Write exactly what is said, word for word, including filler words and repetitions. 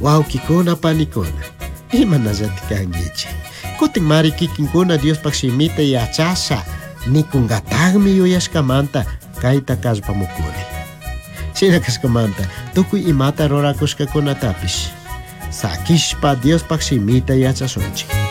wawkikuna panikuna imanallati kankichik kutin marikikinkuna Diospaq simita yachasha nikunqataqmi yuyashkamanta kayta kallpamukuni. Shina kaskamanta tukuy imata rurakushkakunatapish sakishpa Diospaq simita yachashunchik.